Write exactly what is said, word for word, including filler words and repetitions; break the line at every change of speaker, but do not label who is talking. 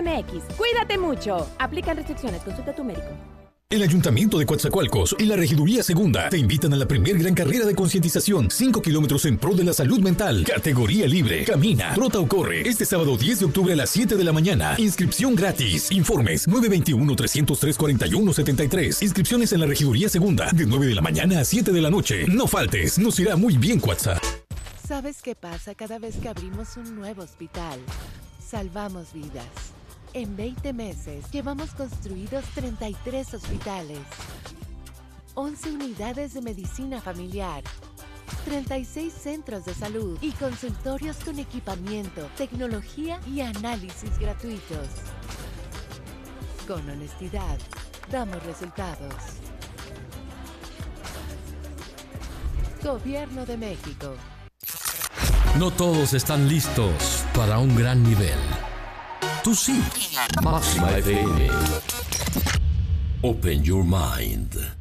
M X. ¡Cuídate mucho! Aplican restricciones. Consulta a tu médico.
El Ayuntamiento de Coatzacoalcos y la Regiduría Segunda te invitan a la primer gran carrera de concientización. cinco kilómetros en pro de la salud mental. Categoría libre. Camina, trota o corre. Este sábado diez de octubre a las siete de la mañana. Inscripción gratis. Informes nueve dos uno, tres cero tres, cuatro uno siete tres. Inscripciones en la Regiduría Segunda de nueve de la mañana a siete de la noche. No faltes. Nos irá muy bien, Coatza.
¿Sabes qué pasa cada vez que abrimos un nuevo hospital? Salvamos vidas. En veinte meses llevamos construidos treinta y tres hospitales, once unidades de medicina familiar, treinta y seis centros de salud y consultorios con equipamiento, tecnología y análisis gratuitos. Con honestidad, damos resultados. Gobierno de México.
No todos están listos para un gran nivel. Tú sí. Máxima F M. Open your mind.